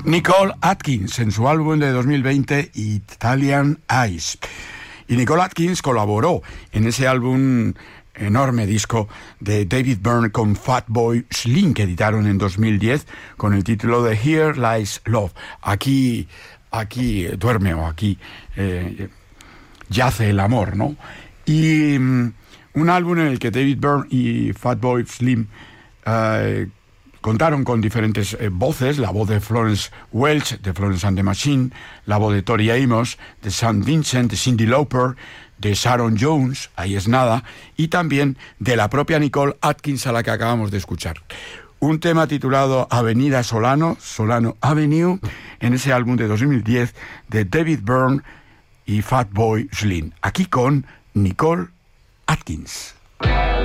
Nicole Atkins en su álbum de 2020 Italian Eyes. Y Nicole Atkins colaboró en ese álbum, enorme disco de David Byrne con Fatboy Slim, que editaron en 2010 con el título de Here Lies Love. Aquí duerme, o aquí yace el amor, ¿no? Y un álbum en el que David Byrne y Fatboy Slim contaron con diferentes voces: la voz de Florence Welch, de Florence and the Machine, la voz de Tori Amos, de St. Vincent, de Cyndi Lauper, de Sharon Jones, ahí es nada, y también de la propia Nicole Atkins, a la que acabamos de escuchar. Un tema titulado Avenida Solano, Solano Avenue, en ese álbum de 2010 de David Byrne y Fatboy Slim. Aquí con Nicole Atkins.